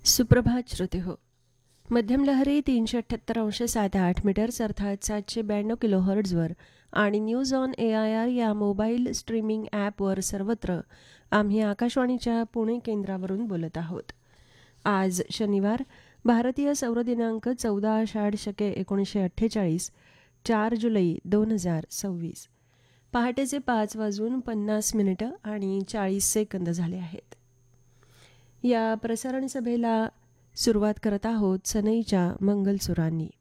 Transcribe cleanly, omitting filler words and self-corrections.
सुप्रभात श्रोते हो. मध्यम लहरी 378.8 मीटर्स अर्थात 792 किलोहर्ट्झवर आणि न्यूज ऑन AIR या मोबाईल स्ट्रीमिंग ॲपवर सर्वत्र आम्ही आकाशवाणीच्या पुणे केंद्रावरून बोलत आहोत. आज शनिवार, भारतीय सौर दिनांक 14 आषाढ शके 1948, 4 जुलै 2026. पहाटेचे 5:50 आणि 40 सेकंद झाले आहेत. या प्रसारण सभेला सुरुवात करत आहोत सनईच्या मंगलसुरांनी.